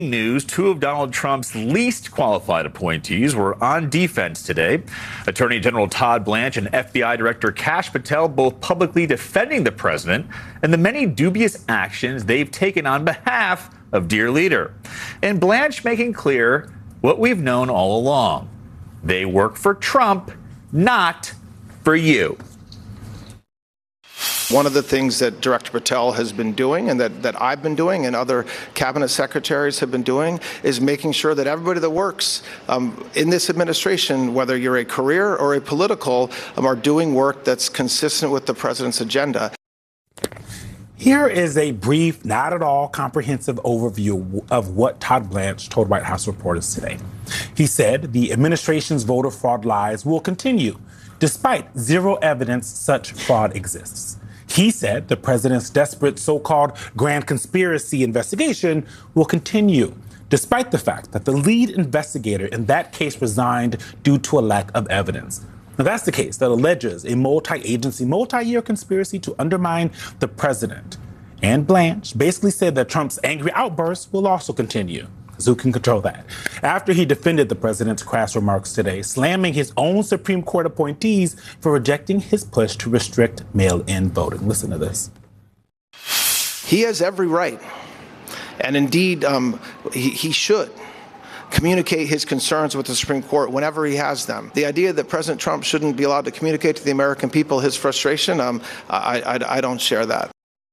News, two of Donald Trump's least qualified appointees were on defense today. Attorney General Todd Blanche and FBI Director Kash Patel both publicly defending the president and the many dubious actions they've taken on behalf of dear leader. And Blanche making clear what we've known all along. They work for Trump, not for you. One of the things that Director Patel has been doing and that I've been doing and other cabinet secretaries have been doing is making sure that everybody that works in this administration, whether you're a career or a political, are doing work that's consistent with the president's agenda. Here is a brief, not at all comprehensive overview of what Todd Blanche told White House reporters today. He said the administration's voter fraud lies will continue, despite zero evidence such fraud exists. He said the president's desperate so-called grand conspiracy investigation will continue, despite the fact that the lead investigator in that case resigned due to a lack of evidence. Now, that's the case that alleges a multi-agency, multi-year conspiracy to undermine the president. And Blanche basically said that Trump's angry outbursts will also continue. Who can control that? After he defended the president's crass remarks today, slamming his own Supreme Court appointees for rejecting his push to restrict mail-in voting. Listen to this. He has every right, and indeed he should communicate his concerns with the Supreme Court whenever he has them. The idea that President Trump shouldn't be allowed to communicate to the American people his frustration, I don't share that.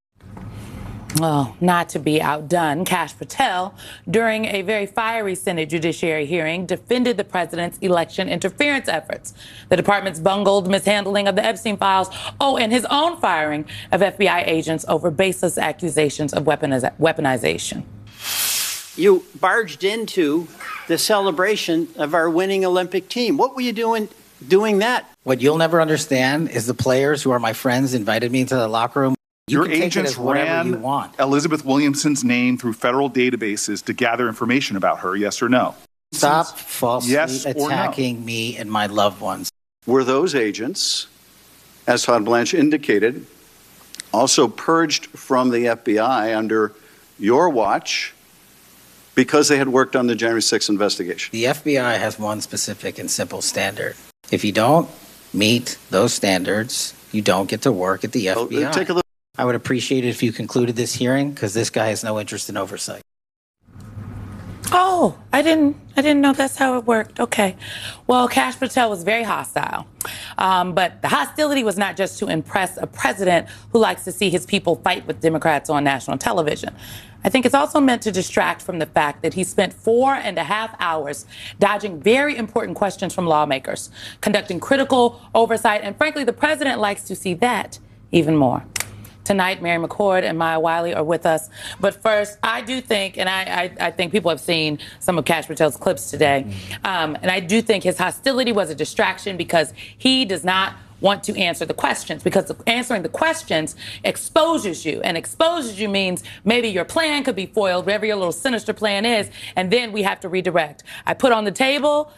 Well, not to be outdone, Kash Patel, during a very fiery Senate Judiciary hearing, defended the president's election interference efforts, the department's bungled mishandling of the Epstein files, and his own firing of FBI agents over baseless accusations of weaponization. You barged into the celebration of our winning Olympic team. What were you doing that? What you'll never understand is the players who are my friends invited me into the locker room. Your agents ran Elizabeth Williamson's name through federal databases to gather information about her, yes or no? Stop falsely attacking me and my loved ones. Were those agents, as Todd Blanche indicated, also purged from the FBI under your watch because they had worked on the January 6th investigation? The FBI has one specific and simple standard. If you don't meet those standards, you don't get to work at the FBI. Take a look. I would appreciate it if you concluded this hearing, because this guy has no interest in oversight. Oh, I didn't know that's how it worked. Okay. Well, Kash Patel was very hostile. But the hostility was not just to impress a president who likes to see his people fight with Democrats on national television. I think it's also meant to distract from the fact that he spent 4.5 hours dodging very important questions from lawmakers, conducting critical oversight, and frankly, the president likes to see that even more. Tonight, Mary McCord and Maya Wiley are with us. But first, I do think, and I think people have seen some of Kash Patel's clips today, and I do think his hostility was a distraction because he does not want to answer the questions, because answering the questions exposes you, and exposes you means maybe your plan could be foiled, whatever your little sinister plan is, and then we have to redirect. I put on the table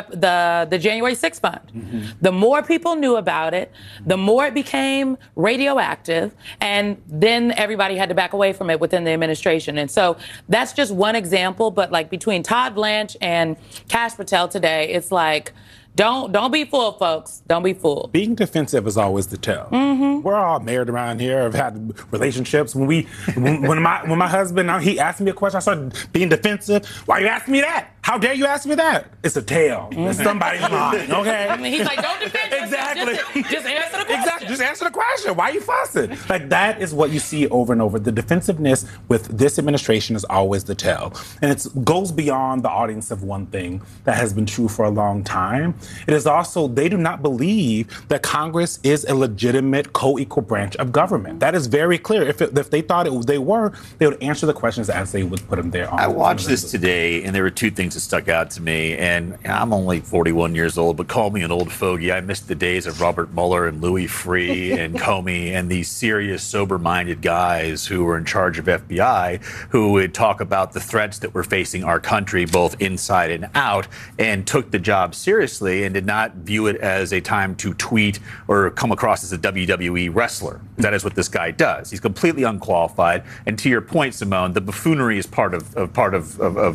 the January 6th fund. The more people knew about it, the more it became radioactive, and then everybody had to back away from it within the administration. And so that's just one example, but like between Todd Blanche and Kash Patel today, it's like, Don't be fooled, folks. Don't be fooled. Being defensive is always the tell. We're all married around here. I've had relationships. When my husband, he asked me a question, I started being defensive. Why you asking me that? How dare you ask me that? It's a tale. It's somebody's mind, okay? I mean, he's like, don't defend yourself. Exactly. Just answer the question. Exactly. Just answer the question. Why are you fussing? Like, that is what you see over and over. The defensiveness with this administration is always the tell. And it goes beyond the audience of one thing that has been true for a long time. It is also, they do not believe that Congress is a legitimate co-equal branch of government. That is very clear. If they thought they were, they would answer the questions as they would put them there. I watched this today, and there were two things that stuck out to me. And I'm only 41 years old, but call me an old fogey. I missed the days of Robert Mueller and Louis Freeh and Comey and these serious, sober-minded guys who were in charge of FBI, who would talk about the threats that were facing our country, both inside and out, and took the job seriously. publicly and did not view it as a time to tweet or come across as a WWE wrestler. That is what this guy does. He's completely unqualified. And to your point, Simone, the buffoonery is part of